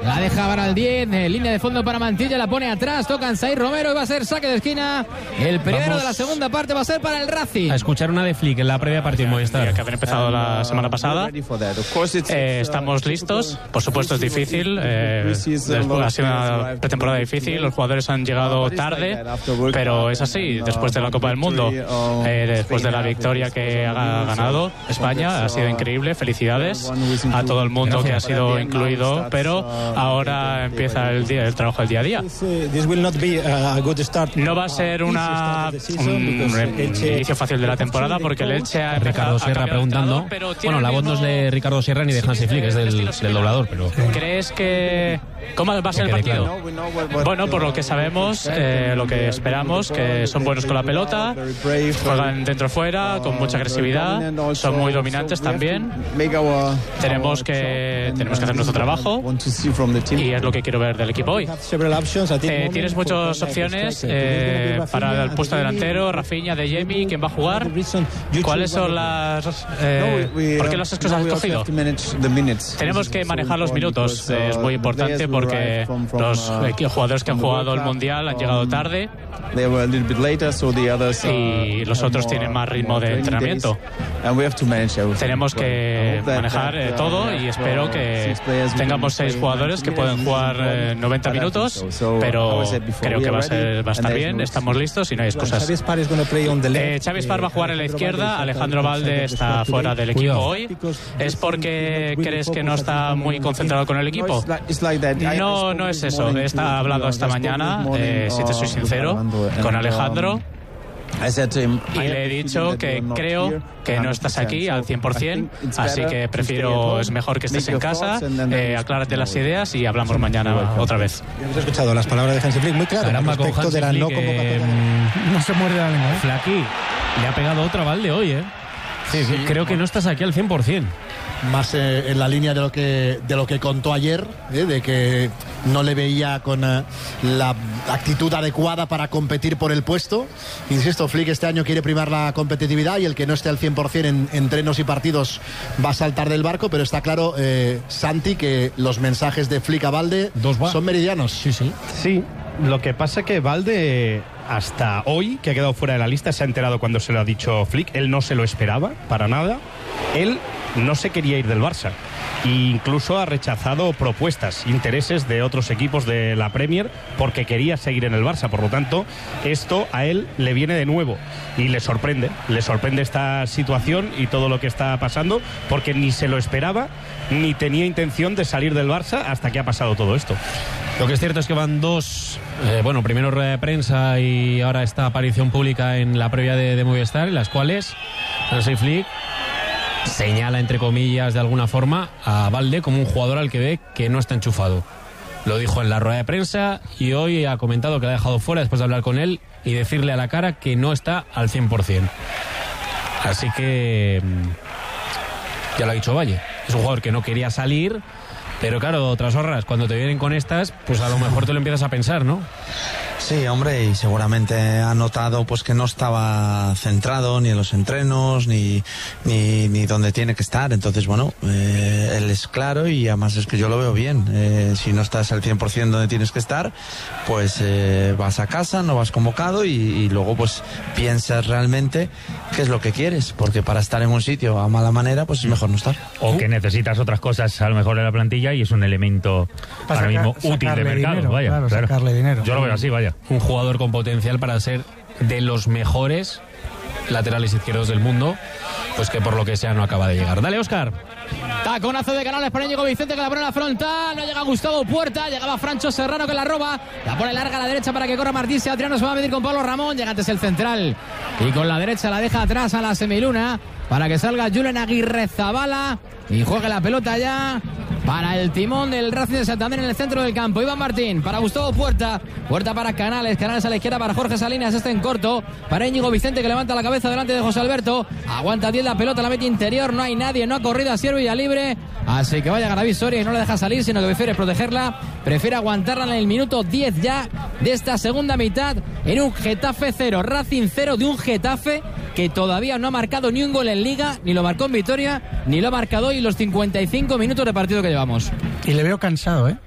La deja para el 10, línea de fondo para Mantilla, la pone atrás, toca Ansahir Romero y va a ser saque de esquina. El primero de la segunda parte va a ser para el Racing. A escuchar una de Flick en la previa partido Movistar. Que habían empezado la semana pasada. Estamos listos. Por supuesto es difícil. Ha sido una pretemporada difícil. Los jugadores han llegado tarde, pero es así. Después de la Copa del Mundo, después de la victoria que ha ganado España, ha sido increíble. Felicidades a todo el mundo que ha sido incluido, pero ahora empieza el trabajo del día a día. No va a ser un inicio fácil de la temporada porque el Elche ha Ricardo Sierra preguntando. Bueno, la voz no es de Ricardo Sierra ni de Hansi Flick, es del doblador, pero... ¿Crees que... ¿Cómo va a ser el partido? Bueno, por lo que sabemos, lo que esperamos, que son buenos con la pelota, juegan dentro-fuera, con mucha agresividad, son muy dominantes también. Tenemos que hacer nuestro trabajo y es lo que quiero ver del equipo hoy. Tienes muchas opciones para el puesto delantero, Rafinha, De Jemi, ¿quién va a jugar? ¿Cuáles son las... ¿Por qué las has escogido? Tenemos que manejar los minutos, es muy importante porque los jugadores que han jugado el Mundial han llegado tarde y los otros tienen más ritmo de entrenamiento. Tenemos que manejar todo y espero que tengamos 6 jugadores que pueden jugar 90 minutos, pero creo que va a estar bien, estamos listos y no hay excusas. Xavi Espar va a jugar en la izquierda, Alejandro Valde está fuera del equipo hoy. ¿Es porque crees que no está muy concentrado con el equipo? No es eso. He hablado esta mañana, si te soy sincero, con Alejandro. Y le he dicho que creo que no estás aquí al 100%, así que es mejor que estés en casa, aclárate las ideas y hablamos mañana otra vez. Hemos escuchado las palabras de Hansi Flick muy claras respecto de la no convocatoria. No se muerde la lengua. Flaqui, le ha pegado otra Valde hoy, Sí. Creo que no estás aquí al 100%. Más en la línea de lo que contó ayer, de que no le veía con la actitud adecuada para competir por el puesto. Insisto, Flick este año quiere primar la competitividad y el que no esté al 100% en entrenos y partidos va a saltar del barco, pero está claro, Santi, que los mensajes de Flick a Valde son meridianos. Sí, lo que pasa es que Valde hasta hoy, que ha quedado fuera de la lista, se ha enterado cuando se lo ha dicho Flick. Él no se lo esperaba para nada. Él no se quería ir del Barça e incluso ha rechazado propuestas, intereses de otros equipos de la Premier porque quería seguir en el Barça. Por lo tanto, esto a él le viene de nuevo y le sorprende esta situación y todo lo que está pasando, porque ni se lo esperaba ni tenía intención de salir del Barça hasta que ha pasado todo esto. Lo que es cierto es que van dos, primero rueda de prensa y ahora esta aparición pública en la previa de Movistar, en las cuales Hansi Flick señala, entre comillas, de alguna forma, a Valde como un jugador al que ve que no está enchufado. Lo dijo en la rueda de prensa y hoy ha comentado que la ha dejado fuera después de hablar con él y decirle a la cara que no está al 100%. Así que ya lo ha dicho Valle. Es un jugador que no quería salir, pero claro, Trasorras, cuando te vienen con estas, pues a lo mejor te lo empiezas a pensar, ¿no? Sí, hombre, y seguramente ha notado pues que no estaba centrado ni en los entrenos ni donde tiene que estar. Entonces, bueno, él es claro y además es que yo lo veo bien. Si no estás al 100% donde tienes que estar, pues vas a casa, no vas convocado y luego pues piensas realmente qué es lo que quieres, porque para estar en un sitio a mala manera pues es mejor no estar. O que necesitas otras cosas a lo mejor en la plantilla y es un elemento ahora mismo útil de mercado. Dinero, claro. Sacarle dinero. Yo lo veo así, vaya. Un jugador con potencial para ser de los mejores laterales izquierdos del mundo, pues que por lo que sea no acaba de llegar. Dale, Óscar. Taconazo de Canales para Íñigo Vicente, que la pone en la frontal. No llega Gustavo Puerta, llegaba Francho Serrano, que la roba. La pone larga a la derecha para que corra Martín. Adriano se va a medir con Pablo Ramón. Llega antes el central y con la derecha la deja atrás a la semiluna para que salga Julen Aguirrezabala y juegue la pelota ya para el timón del Racing de Santander en el centro del campo. Iván Martín para Gustavo Puerta, Puerta para Canales a la izquierda para Jorge Salinas, en corto para Íñigo Vicente, que levanta la cabeza delante de José Alberto, aguanta 10 la pelota, la mete interior, no hay nadie, no ha corrido a Siervo y a libre, así que vaya Ganaví Soria y no la deja salir, sino que prefiere protegerla, prefiere aguantarla en el minuto 10 ya de esta segunda mitad, en un Getafe 0, Racing 0, de un Getafe que todavía no ha marcado ni un gol en Liga, ni lo marcó en Vitoria, ni lo ha marcado hoy en los 55 minutos de partido que llevamos. Y le veo cansado,